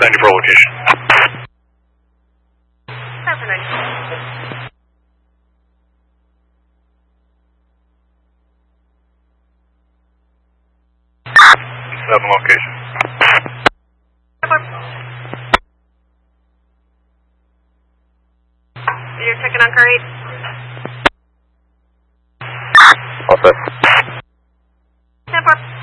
94 location. South 94. 7 location. You're checking on car 8? All set. 10-4.